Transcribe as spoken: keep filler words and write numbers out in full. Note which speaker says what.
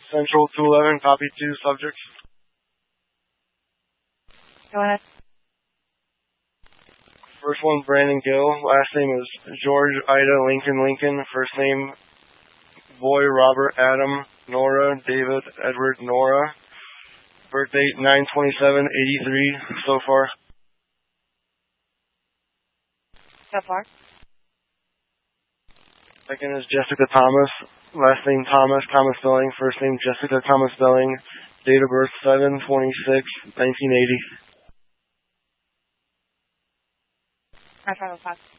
Speaker 1: Central two eleven, copy two subjects.
Speaker 2: Go ahead.
Speaker 1: First one, Brandon Gill. Last name is George Ida Lincoln Lincoln. First name, Boy Robert Adam Nora David Edward Nora. Birth date nine twenty-seven eighty-three so far.
Speaker 2: So far.
Speaker 1: Second is Jessica Thomas. Last name Thomas, Thomas Belling. First name Jessica Thomas Belling. Date of birth seven twenty-six nineteen eighty.
Speaker 2: five five oh five.